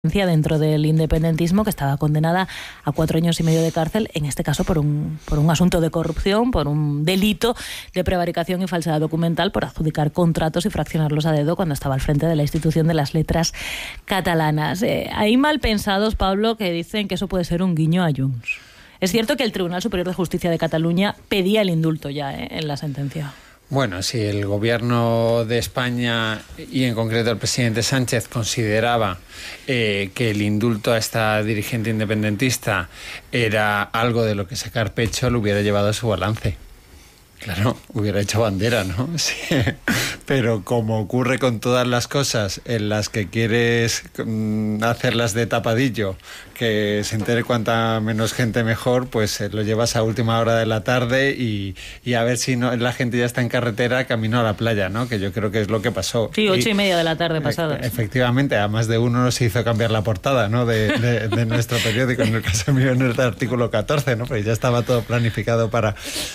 dentro del independentismo, que estaba condenada a 4 años y medio de cárcel, en este caso por un asunto de corrupción, por un delito de prevaricación y falsedad documental, por adjudicar contratos y fraccionarlos a dedo cuando estaba al frente de la institución de las letras catalanas. Hay mal pensados, Pablo, que dicen que eso puede ser un guiño a Junts. Es cierto que el Tribunal Superior de Justicia de Cataluña pedía el indulto ya en la sentencia. Bueno, si el gobierno de España y en concreto el presidente Sánchez consideraba que el indulto a esta dirigente independentista era algo de lo que sacar pecho, lo hubiera llevado a su balance. Claro, hubiera hecho bandera, ¿no? Sí. Pero como ocurre con todas las cosas en las que quieres hacerlas de tapadillo, que se entere cuanta menos gente mejor, pues lo llevas a última hora de la tarde y a ver si no, la gente ya está en carretera camino a la playa, ¿no? Que yo creo que es lo que pasó. Sí, 8:30 de la tarde pasadas. Efectivamente, a más de uno nos hizo cambiar la portada, ¿no? de nuestro periódico, en el caso mío en el artículo 14, ¿no? Pues ya estaba todo planificado para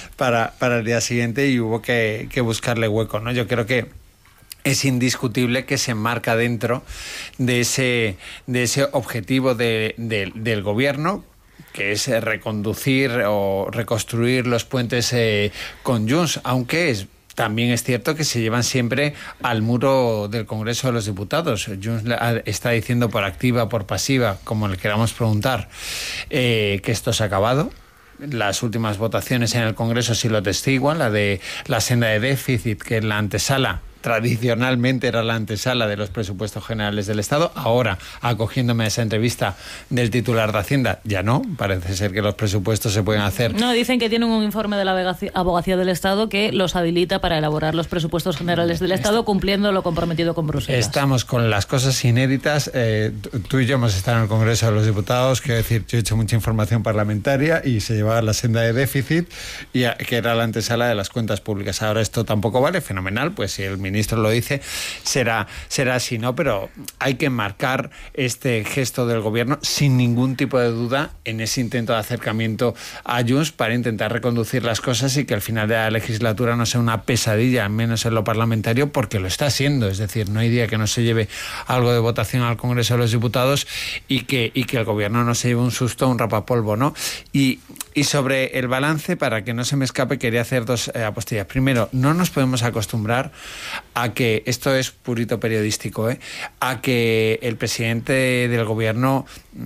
el día siguiente y hubo que buscarle hueco, ¿no? Yo creo que es indiscutible que se enmarca dentro de ese objetivo del gobierno, que es reconducir o reconstruir los puentes con Junts, aunque también es cierto que se llevan siempre al muro del Congreso de los Diputados. Junts está diciendo por activa, por pasiva, como le queramos preguntar, que esto se ha acabado. Las últimas votaciones en el Congreso sí lo atestiguan, la de la senda de déficit, que es la antesala, tradicionalmente era la antesala de los presupuestos generales del Estado. Ahora, acogiéndome a esa entrevista del titular de Hacienda, ya no, parece ser que los presupuestos se pueden hacer. No, dicen que tienen un informe de la Abogacía del Estado que los habilita para elaborar los presupuestos generales del Estado, cumpliendo lo comprometido con Bruselas. Estamos con las cosas inéditas. Tú y yo hemos estado en el Congreso de los Diputados, quiero decir, yo he hecho mucha información parlamentaria y se llevaba la senda de déficit, que era la antesala de las cuentas públicas. Ahora esto tampoco vale, fenomenal, pues si el ministro lo dice, será así, ¿no? Pero hay que marcar este gesto del gobierno sin ningún tipo de duda en ese intento de acercamiento a Junts para intentar reconducir las cosas y que al final de la legislatura no sea una pesadilla, al menos en lo parlamentario, porque lo está siendo. Es decir, no hay día que no se lleve algo de votación al Congreso de los Diputados y que el gobierno no se lleve un susto, un rapapolvo, ¿no? Y sobre el balance, para que no se me escape, quería hacer dos apostillas. Primero, no nos podemos acostumbrar a que, esto es purito periodístico, a que el presidente del gobierno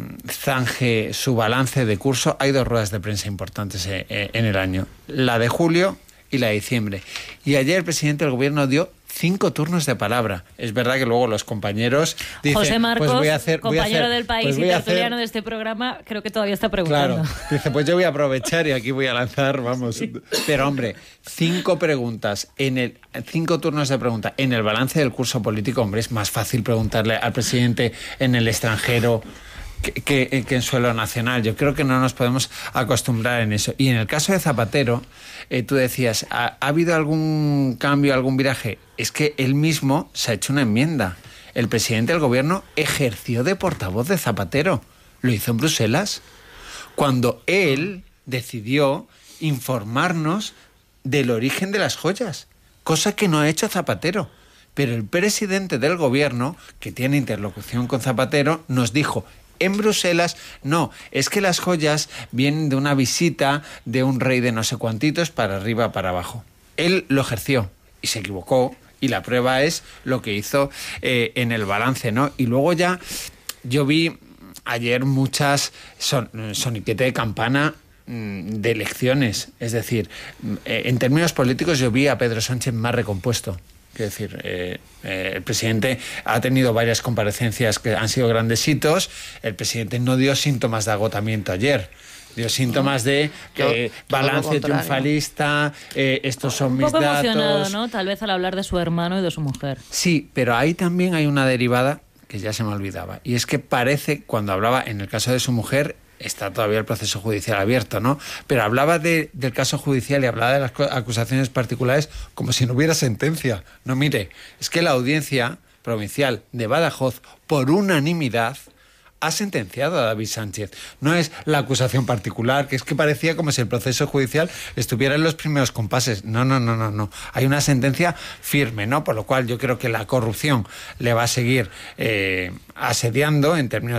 zanje su balance de curso. Hay 2 ruedas de prensa importantes en el año, la de julio y la de diciembre. Y ayer el presidente del gobierno dio 5 turnos de palabra. Es verdad que luego los compañeros dicen... José Marcos, pues compañero del País y tertuliano de este programa, creo que todavía está preguntando. Claro, dice, pues yo voy a aprovechar y aquí voy a lanzar, vamos. Sí. Pero hombre, 5 turnos de pregunta en el balance del curso político, hombre, es más fácil preguntarle al presidente en el extranjero que en suelo nacional. Yo creo que no nos podemos acostumbrar en eso. Y en el caso de Zapatero, tú decías, ¿ha habido algún cambio, algún viraje? Es que él mismo se ha hecho una enmienda. El presidente del gobierno ejerció de portavoz de Zapatero. Lo hizo en Bruselas, cuando él decidió informarnos del origen de las joyas, cosa que no ha hecho Zapatero. Pero el presidente del gobierno, que tiene interlocución con Zapatero, nos dijo en Bruselas, no, es que las joyas vienen de una visita de un rey de no sé cuantitos para arriba, para abajo. Él lo ejerció y se equivocó, y la prueba es lo que hizo en el balance, ¿no? Y luego ya yo vi ayer muchas soniquete de campana de elecciones. Es decir, en términos políticos yo vi a Pedro Sánchez más recompuesto. Es decir, el presidente ha tenido varias comparecencias que han sido grandes hitos. El presidente no dio síntomas de agotamiento ayer. Dio síntomas de balance triunfalista, estos son mis datos. Un poco emocionado, ¿no? Tal vez al hablar de su hermano y de su mujer. Sí, pero ahí también hay una derivada que ya se me olvidaba. Y es que parece, cuando hablaba en el caso de su mujer, está todavía el proceso judicial abierto, ¿no? Pero hablaba del caso judicial y hablaba de las acusaciones particulares como si no hubiera sentencia. No, mire, es que la audiencia provincial de Badajoz, por unanimidad, ha sentenciado a David Sánchez. No es la acusación particular, que es que parecía como si el proceso judicial estuviera en los primeros compases. No. Hay una sentencia firme, ¿no? Por lo cual yo creo que la corrupción le va a seguir asediando en términos